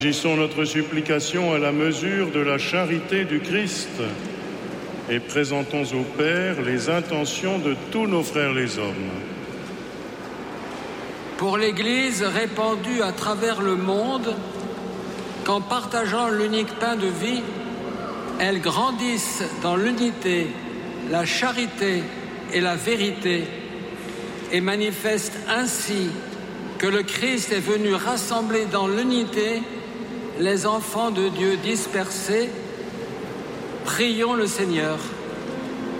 Élargissons notre supplication à la mesure de la charité du Christ et présentons au Père les intentions de tous nos frères les hommes. Pour l'Église répandue à travers le monde, qu'en partageant l'unique pain de vie, elle grandisse dans l'unité, la charité et la vérité, et manifeste ainsi que le Christ est venu rassembler dans l'unité les enfants de Dieu dispersés. Prions le Seigneur.